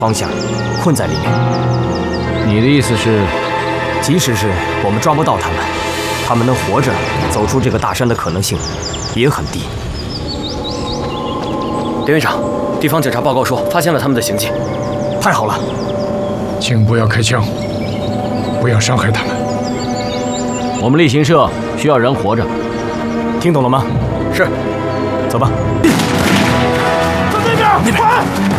方向，困在里面。 你的意思是， 即使是我们抓不到他们，他们能活着走出这个大山的可能性也很低。 连院长，地方警察报告说发现了他们的行迹。 太好了， 请不要开枪，不要伤害他们。 我们例行社需要人活着， 听懂了吗？ 是， 走吧。 在那边，快！